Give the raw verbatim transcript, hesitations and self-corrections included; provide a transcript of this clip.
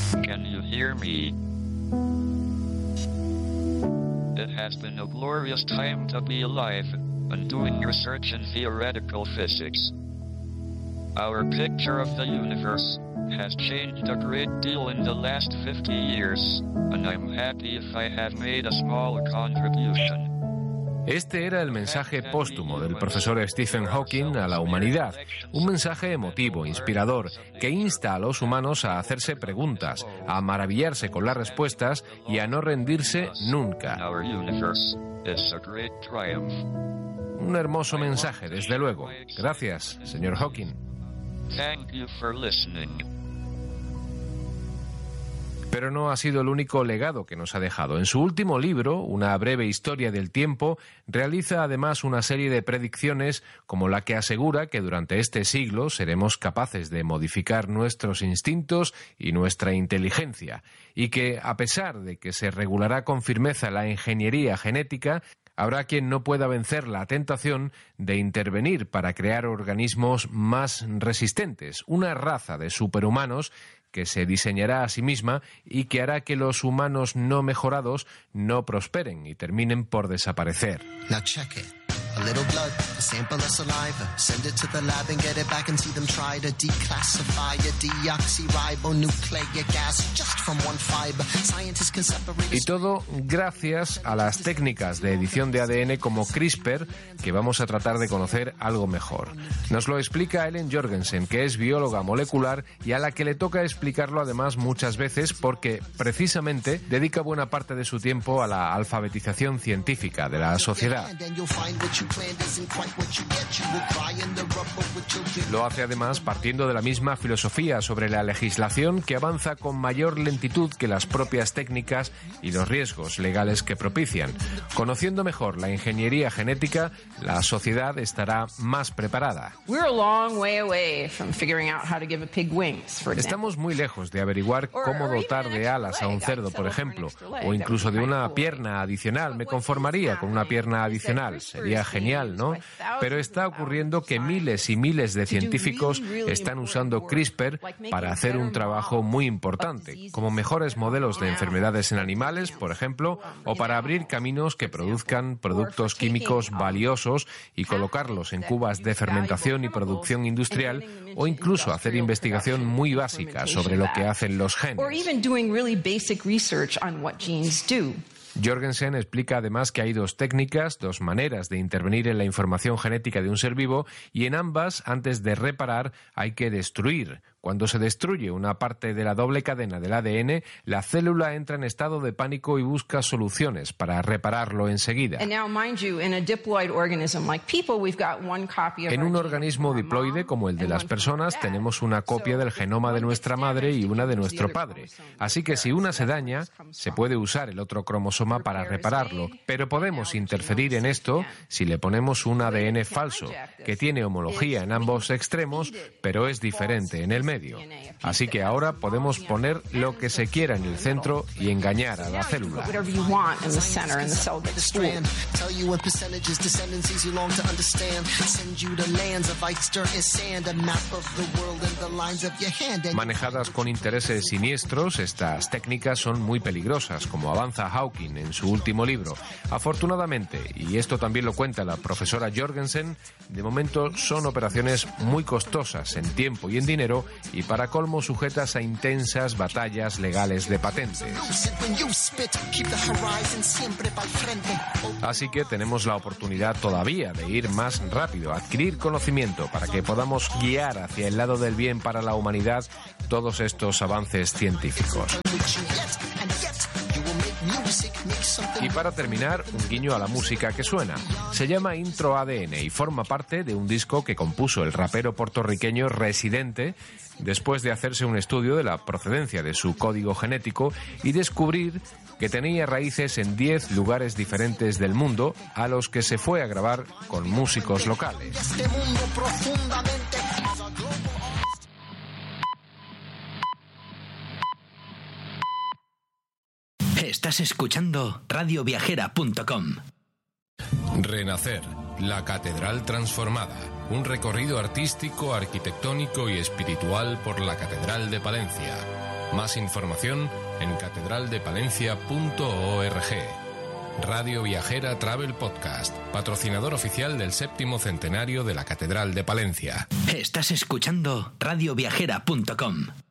Can you hear me? It has been a glorious time to be alive and doing research in theoretical physics. Our picture of the universe has changed a great deal in the last fifty years, and I'm happy if I have made a small contribution. Este era el mensaje póstumo del profesor Stephen Hawking a la humanidad, un mensaje emotivo, inspirador, que insta a los humanos a hacerse preguntas, a maravillarse con las respuestas y a no rendirse nunca. Un hermoso mensaje, desde luego. Gracias, señor Hawking. Pero no ha sido el único legado que nos ha dejado. En su último libro, Una breve historia del tiempo, realiza además una serie de predicciones como la que asegura que durante este siglo seremos capaces de modificar nuestros instintos y nuestra inteligencia, y que, a pesar de que se regulará con firmeza la ingeniería genética, habrá quien no pueda vencer la tentación de intervenir para crear organismos más resistentes, una raza de superhumanos que se diseñará a sí misma y que hará que los humanos no mejorados no prosperen y terminen por desaparecer. Now check it. A little blood, a sample of saliva. Send it to the lab and get it back and see them try to declassify a deoxyribonucleic acid just from one fiber. Scientists can separate. Y todo gracias a las técnicas de edición de A D N como CRISPR, que vamos a tratar de conocer algo mejor. Nos lo explica Ellen Jorgensen, que es bióloga molecular y a la que le toca explicarlo además muchas veces porque precisamente dedica buena parte de su tiempo a la alfabetización científica de la sociedad. Lo hace además partiendo de la misma filosofía sobre la legislación que avanza con mayor lentitud que las propias técnicas y los riesgos legales que propician. Conociendo mejor la ingeniería genética, la sociedad estará más preparada. Estamos muy lejos de averiguar cómo dotar de alas a un cerdo, por ejemplo, o incluso de una pierna adicional. Me conformaría con una pierna adicional. Sería genial, ¿no? Pero está ocurriendo que miles y miles de científicos están usando CRISPR para hacer un trabajo muy importante, como mejores modelos de enfermedades en animales, por ejemplo, o para abrir caminos que produzcan productos químicos valiosos y colocarlos en cubas de fermentación y producción industrial, o incluso hacer investigación muy básica sobre lo que hacen los genes. Jorgensen explica además que hay dos técnicas, dos maneras de intervenir en la información genética de un ser vivo y en ambas, antes de reparar, hay que destruir. Cuando se destruye una parte de la doble cadena del A D N, la célula entra en estado de pánico y busca soluciones para repararlo enseguida. En un organismo diploide como el de las personas, tenemos una copia del genoma de nuestra madre y una de nuestro padre. Así que si una se daña, se puede usar el otro cromosoma para repararlo, pero podemos interferir en esto si le ponemos un A D N falso, que tiene homología en ambos extremos, pero es diferente en el medio. Así que ahora podemos poner lo que se quiera en el centro y engañar a la célula. Manejadas con intereses siniestros, estas técnicas son muy peligrosas, como avanza Hawking en su último libro. Afortunadamente, y esto también lo cuenta la profesora Jorgensen, de momento son operaciones muy costosas en tiempo y en dinero, y para colmo sujetas a intensas batallas legales de patentes. Así que tenemos la oportunidad todavía de ir más rápido, adquirir conocimiento para que podamos guiar hacia el lado del bien para la humanidad todos estos avances científicos. Y para terminar, un guiño a la música que suena. Se llama Intro A D N y forma parte de un disco que compuso el rapero puertorriqueño Residente después de hacerse un estudio de la procedencia de su código genético y descubrir que tenía raíces en diez lugares diferentes del mundo a los que se fue a grabar con músicos locales. Estás escuchando radio viajera punto com. Renacer, la catedral transformada. Un recorrido artístico, arquitectónico y espiritual por la Catedral de Palencia. Más información en catedral de palencia punto org. Radio Viajera Travel Podcast, patrocinador oficial del séptimo centenario de la Catedral de Palencia. Estás escuchando radio viajera punto com.